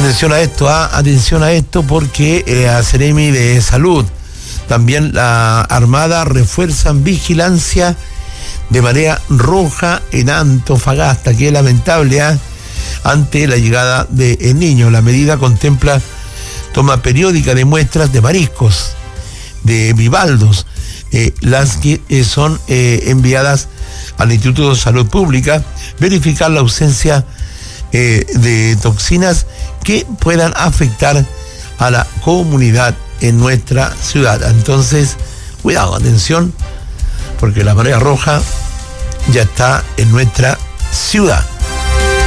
atención a esto porque a Seremi de Salud, también la Armada refuerzan vigilancia de marea roja en Antofagasta. Qué lamentable, ante la llegada de El Niño. La medida contempla toma periódica de muestras de mariscos, de bivaldos, las que son enviadas al Instituto de Salud Pública, verificar la ausencia de toxinas que puedan afectar a la comunidad en nuestra ciudad. Entonces, cuidado, atención, porque la marea roja ya está en nuestra ciudad.